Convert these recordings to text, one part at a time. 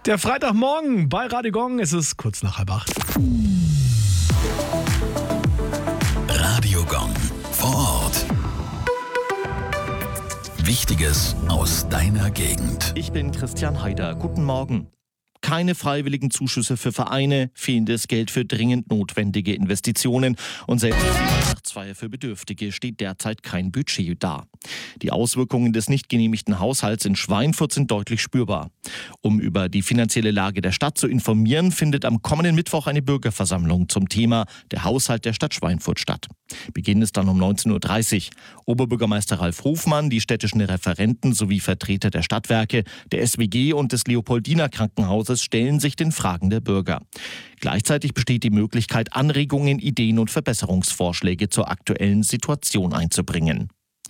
Der Freitagmorgen bei Radio Gong, es ist kurz nach 7:30. Radio Gong vor Ort. Wichtiges aus deiner Gegend. Ich bin Christian Haider. Guten Morgen. Keine freiwilligen Zuschüsse für Vereine, fehlendes Geld für dringend notwendige Investitionen und selbst für die Weihnachtsfeier für Bedürftige steht derzeit kein Budget da. Die Auswirkungen des nicht genehmigten Haushalts in Schweinfurt sind deutlich spürbar. Um über die finanzielle Lage der Stadt zu informieren, findet am kommenden Mittwoch eine Bürgerversammlung zum Thema der Haushalt der Stadt Schweinfurt statt. Beginn ist dann um 19:30 Uhr. Oberbürgermeister Ralf Hofmann, die städtischen Referenten sowie Vertreter der Stadtwerke, der SWG und des Leopoldiner Krankenhauses stellen sich den Fragen der Bürger. Gleichzeitig besteht die Möglichkeit, Anregungen, Ideen und Verbesserungsvorschläge zur aktuellen Situation einzubringen.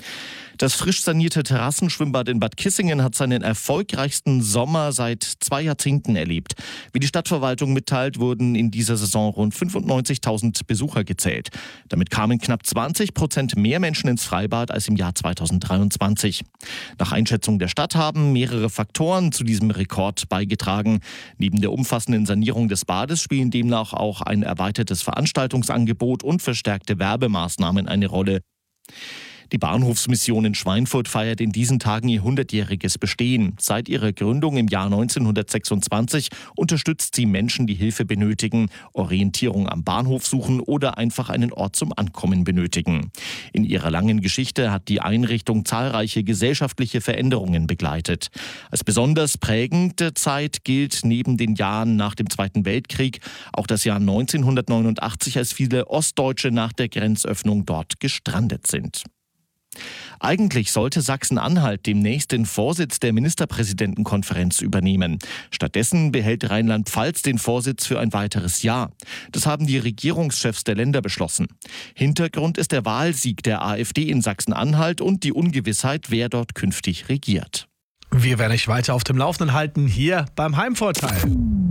Das frisch sanierte Terrassenschwimmbad in Bad Kissingen hat seinen erfolgreichsten Sommer seit 2 Jahrzehnten erlebt. Wie die Stadtverwaltung mitteilt, wurden in dieser Saison rund 95.000 Besucher gezählt. Damit kamen knapp 20% mehr Menschen ins Freibad als im Jahr 2023. Nach Einschätzung der Stadt haben mehrere Faktoren zu diesem Rekord beigetragen. Neben der umfassenden Sanierung des Bades spielen demnach auch ein erweitertes Veranstaltungsangebot und verstärkte Werbemaßnahmen eine Rolle. Die Bahnhofsmission in Schweinfurt feiert in diesen Tagen ihr 100-jähriges Bestehen. Seit ihrer Gründung im Jahr 1926 unterstützt sie Menschen, die Hilfe benötigen, Orientierung am Bahnhof suchen oder einfach einen Ort zum Ankommen benötigen. In ihrer langen Geschichte hat die Einrichtung zahlreiche gesellschaftliche Veränderungen begleitet. Als besonders prägende Zeit gilt neben den Jahren nach dem Zweiten Weltkrieg auch das Jahr 1989, als viele Ostdeutsche nach der Grenzöffnung dort gestrandet sind. Eigentlich sollte Sachsen-Anhalt demnächst den Vorsitz der Ministerpräsidentenkonferenz übernehmen. Stattdessen behält Rheinland-Pfalz den Vorsitz für ein weiteres Jahr. Das haben die Regierungschefs der Länder beschlossen. Hintergrund ist der Wahlsieg der AfD in Sachsen-Anhalt und die Ungewissheit, wer dort künftig regiert. Wir werden euch weiter auf dem Laufenden halten, hier beim Heimvorteil.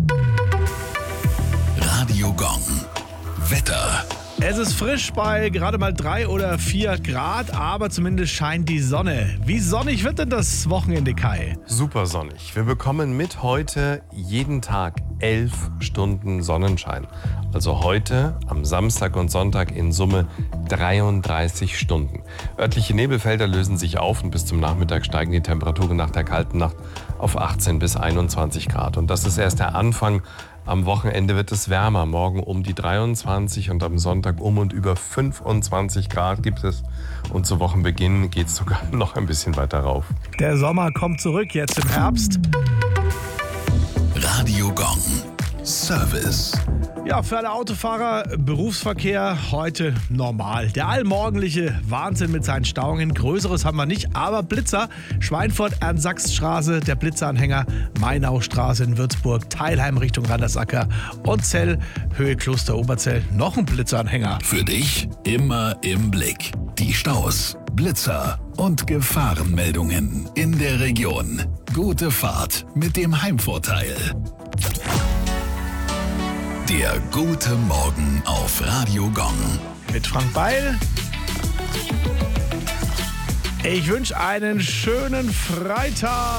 Radio Gong. Wetter. Es ist frisch bei gerade mal 3 oder 4 Grad, aber zumindest scheint die Sonne. Wie sonnig wird denn das Wochenende, Kai? Super sonnig. Wir bekommen mit heute jeden Tag 11 Stunden Sonnenschein. Also heute, am Samstag und Sonntag in Summe 33 Stunden. Örtliche Nebelfelder lösen sich auf und bis zum Nachmittag steigen die Temperaturen nach der kalten Nacht auf 18 bis 21 Grad. Und das ist erst der Anfang. Am Wochenende wird es wärmer. Morgen um die 23 und am Sonntag um und über 25 Grad gibt es. Und zu Wochenbeginn geht es sogar noch ein bisschen weiter rauf. Der Sommer kommt zurück jetzt im Herbst. Radio Gong. Service. Ja, für alle Autofahrer, Berufsverkehr heute normal. Der allmorgendliche Wahnsinn mit seinen Stauungen. Größeres haben wir nicht, aber Blitzer. Schweinfurt, Ernst-Sachs-Straße, der Blitzeranhänger, Mainaustraße in Würzburg, Teilheim Richtung Randersacker und Zell, Höhe Kloster Oberzell, noch ein Blitzeranhänger. Für dich immer im Blick. Die Staus, Blitzer und Gefahrenmeldungen in der Region. Gute Fahrt mit dem Heimvorteil. Der gute Morgen auf Radio Gong. Mit Frank Beil. Ich wünsche einen schönen Freitag.